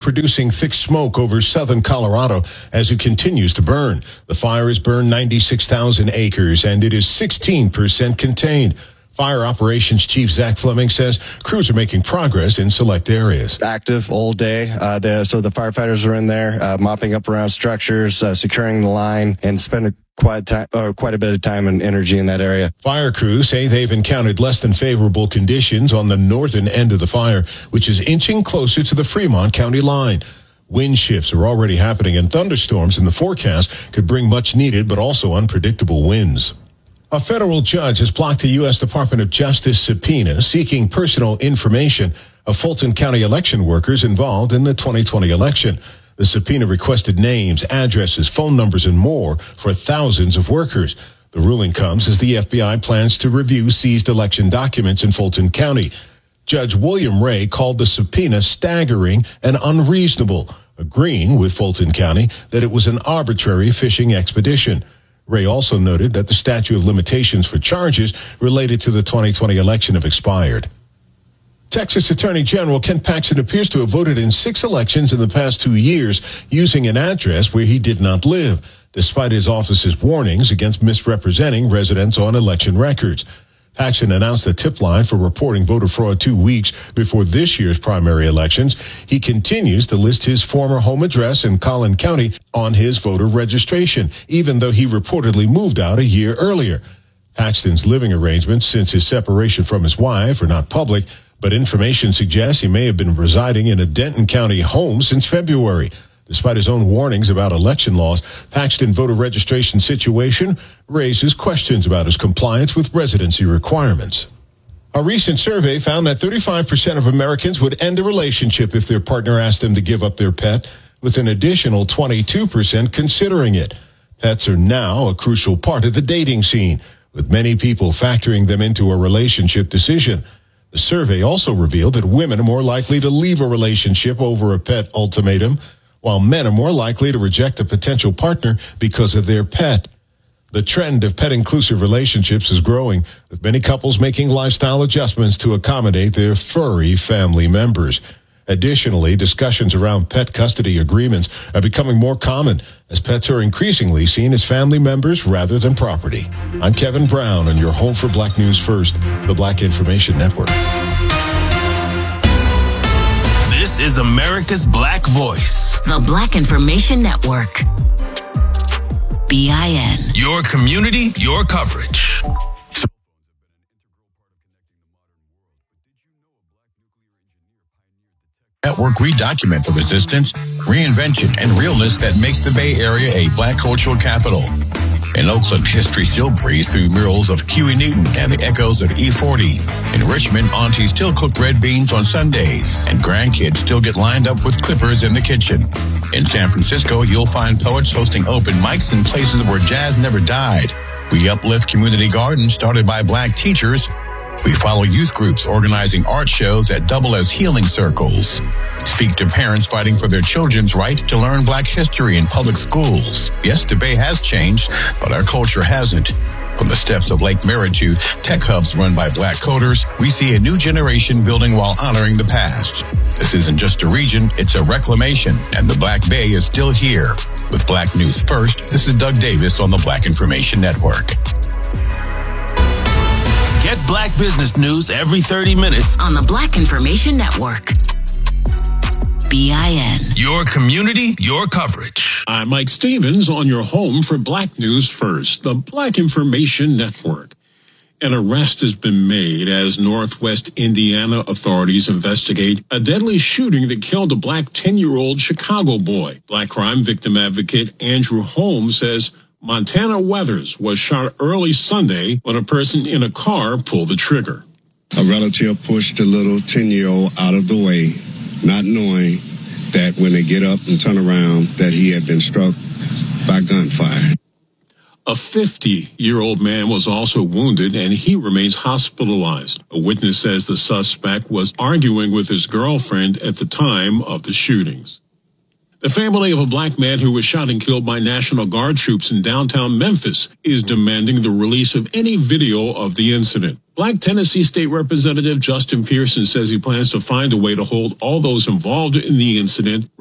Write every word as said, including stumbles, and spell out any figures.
producing thick smoke over southern Colorado as it continues to burn. The fire has burned ninety-six thousand acres, and it is sixteen percent contained. Fire Operations Chief Zach Fleming says crews are making progress in select areas. Active all day. Uh, the, so the firefighters are in there uh, mopping up around structures, uh, securing the line, and spending quite, time, uh, quite a bit of time and energy in that area. Fire crews say they've encountered less than favorable conditions on the northern end of the fire, which is inching closer to the Fremont County line. Wind shifts are already happening, and thunderstorms in the forecast could bring much needed but also unpredictable winds. A federal judge has blocked a U S Department of Justice subpoena seeking personal information of Fulton County election workers involved in the twenty twenty election. The subpoena requested names, addresses, phone numbers, and more for thousands of workers. The ruling comes as the F B I plans to review seized election documents in Fulton County. Judge William Ray called the subpoena staggering and unreasonable, agreeing with Fulton County that it was an arbitrary fishing expedition. Ray also noted that the statute of limitations for charges related to the twenty twenty election have expired. Texas Attorney General Ken Paxton appears to have voted in six elections in the past two years using an address where he did not live, despite his office's warnings against misrepresenting residents on election records. Paxton announced the tip line for reporting voter fraud two weeks before this year's primary elections. He continues to list his former home address in Collin County on his voter registration, even though he reportedly moved out a year earlier. Paxton's living arrangements since his separation from his wife are not public, but information suggests he may have been residing in a Denton County home since February. Despite his own warnings about election laws, Paxton's voter registration situation raises questions about his compliance with residency requirements. A recent survey found that thirty-five percent of Americans would end a relationship if their partner asked them to give up their pet, with an additional twenty-two percent considering it. Pets are now a crucial part of the dating scene, with many people factoring them into a relationship decision. The survey also revealed that women are more likely to leave a relationship over a pet ultimatum, while men are more likely to reject a potential partner because of their pet. The trend of pet-inclusive relationships is growing, with many couples making lifestyle adjustments to accommodate their furry family members. Additionally, discussions around pet custody agreements are becoming more common, as pets are increasingly seen as family members rather than property. I'm Kevin Brown, and your home for Black News First, the Black Information Network. This is America's Black Voice. The Black Information Network. B I N. Your community, your coverage. Network redocument the resistance, reinvention, and realness that makes the Bay Area a Black cultural capital. In Oakland, history still breathes through murals of Huey Newton and the echoes of E forty. In Richmond, aunties still cook red beans on Sundays, and grandkids still get lined up with clippers in the kitchen. In San Francisco, you'll find poets hosting open mics in places where jazz never died. We uplift community gardens started by Black teachers. We follow youth groups organizing art shows that double as healing circles. Speak to parents fighting for their children's right to learn Black history in public schools. Yes, the Bay has changed, but our culture hasn't. From the steps of Lake Merritt to tech hubs run by Black coders, we see a new generation building while honoring the past. This isn't just a region, it's a reclamation, and the Black Bay is still here. With Black News First, this is Doug Davis on the Black Information Network. Get Black business news every thirty minutes on the Black Information Network. B I N. Your community, your coverage. I'm Mike Stevens on your home for Black News First, the Black Information Network. An arrest has been made as Northwest Indiana authorities investigate a deadly shooting that killed a Black ten-year-old Chicago boy. Black crime victim advocate Andrew Holmes says Montana Weathers was shot early Sunday when a person in a car pulled the trigger. A relative pushed the little ten-year-old out of the way, not knowing that when they get up and turn around that he had been struck by gunfire. A fifty-year-old man was also wounded, and he remains hospitalized. A witness says the suspect was arguing with his girlfriend at the time of the shootings. The family of a Black man who was shot and killed by National Guard troops in downtown Memphis is demanding the release of any video of the incident. Black Tennessee State Representative Justin Pearson says he plans to find a way to hold all those involved in the incident